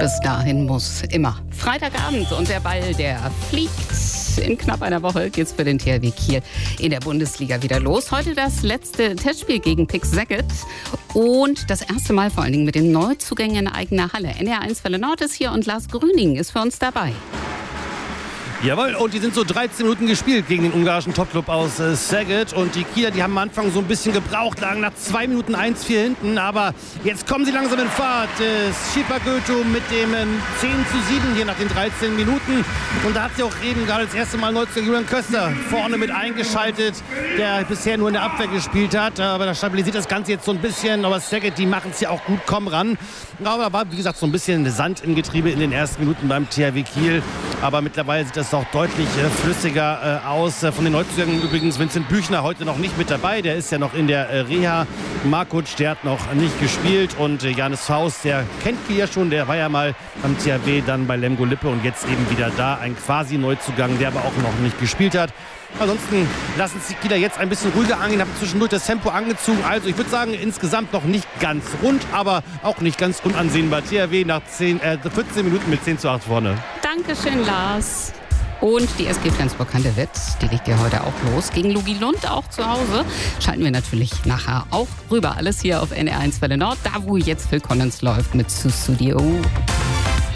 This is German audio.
bis dahin muss immer Freitagabend und der Ball, der fliegt. In knapp einer Woche geht's für den THW Kiel in der Bundesliga wieder los. Heute das letzte Testspiel gegen Pick Szeged und das erste Mal vor allen Dingen mit den Neuzugängen in eigener Halle. NDR1 Welle Nord ist hier und Lars Grüning ist für uns dabei. Jawohl, und die sind so 13 Minuten gespielt gegen den ungarischen Topclub aus Szeged. Und die Kieler, die haben am Anfang so ein bisschen gebraucht, lagen nach 2 Minuten 1-4 hinten. Aber jetzt kommen sie langsam in Fahrt. Schipper Göto mit dem 10:7 hier nach den 13 Minuten. Und da hat sie auch eben gerade das erste Mal Neuzugang Julian Köster vorne mit eingeschaltet, der bisher nur in der Abwehr gespielt hat. Aber das stabilisiert das Ganze jetzt so ein bisschen. Aber Szeged, die machen es ja auch gut, kommen ran. Aber da war, wie gesagt, so ein bisschen Sand im Getriebe in den ersten Minuten beim THW Kiel. Aber mittlerweile sieht das auch deutlich flüssiger aus. Von den Neuzugängen übrigens Vincent Büchner heute noch nicht mit dabei. Der ist ja noch in der Reha. Markuc, der hat noch nicht gespielt. Und Janis Faust, der kennt Kiel ja schon. Der war ja mal am THW, dann bei Lemgo Lippe und jetzt eben wieder da. Ein quasi Neuzugang, der aber auch noch nicht gespielt hat. Ansonsten lassen sich die Kieler jetzt ein bisschen ruhiger angehen, haben zwischendurch das Tempo angezogen. Also ich würde sagen, insgesamt noch nicht ganz rund, aber auch nicht ganz unansehnbar. THW nach 14 Minuten mit 10:8 vorne. Dankeschön, Lars. Und die SG Flensburg-Handewitt, die legt ja heute auch los. Gegen Lugi Lund auch zu Hause. Schalten wir natürlich nachher auch rüber. Alles hier auf NR1 Welle Nord, da wo jetzt Phil Collins läuft mit Sussudio.